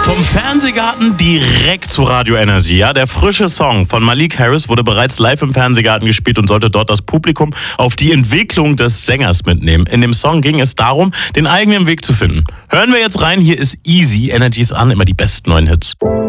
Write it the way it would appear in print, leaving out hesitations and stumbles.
Vom Fernsehgarten direkt zu Radio Energy. Ja, der frische Song von Malik Harris wurde bereits live im Fernsehgarten gespielt und sollte dort das Publikum auf die Entwicklung des Sängers mitnehmen. In dem Song ging es darum, den eigenen Weg zu finden. Hören wir jetzt rein, hier ist Easy, Energy ist an, immer die besten neuen Hits.